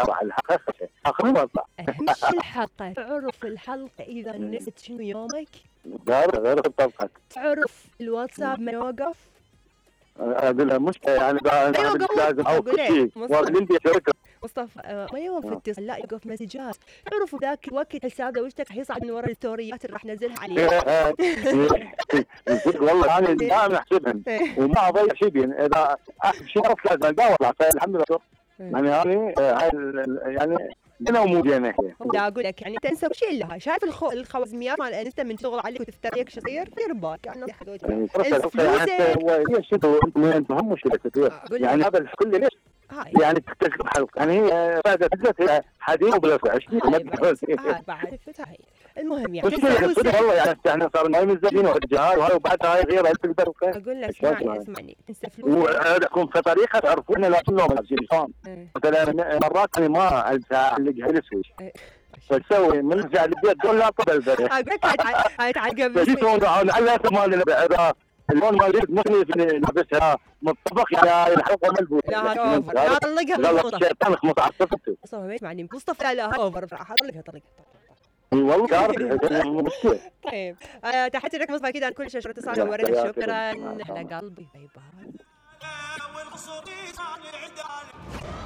أروح الحلقة آخر وأطلع. مش الحلقة، تعرف الحلقة إذا نسيت شنو يومك؟ غير الطبخة. تعرف الواتساب ما يوقف؟ أقول لها مشكلة يعني أيوة لازم أو كل أقول شيء لك وأنت شركة. مصطفى ما يوقف اتصال، لا يوقف مسجات. تعرفوا ذاك الوقت حساب زوجتك حيصعد من ورا الستوريات اللي راح ننزلها عليه. والله يعني دائما أحسبهم وما أضيع شيء بين إذا شيء لازم أدور. فالحمد لله يعني يعني أنا ومودينا لا أقول لك يعني تنسى كل شيء لها. شايف الخوازميات مال الانستا من شغل عليك وتفتريك شو يصير؟ دير بالك يعني انتم هم مشكلة كثير يعني هذا كله ليش؟ يعني تكتشف حلقة يعني هي بعد تجلس حديث وبلا 20 بعد هاي المهم يعني والله يعني احنا صار ما يمزجين ورجال وهاي وبعدها هاي غير تقدر. اقول لك اسمعني تنسى فلوس وعندكم في طريقه تعرفون لا كلهم نفسهم مثلا مرات انا ما اعلقها السويش فسوي من رجع البيت دول لا قبل البريد اقول لك هاي تعقب جيت على مال اذا اللون ما جبت مختلف لابسها مطبخ يعني الحلقه ملبوسه لا اوفر لا طلقها الشيطان خمس عصفته اسمعني مصطفى لا اوفر راح اطلقها والله عارف مشكله. طيب تحياتي لك مصطفى اكيد كل شيء اتصال ورد شكرا على قلبي باي باي.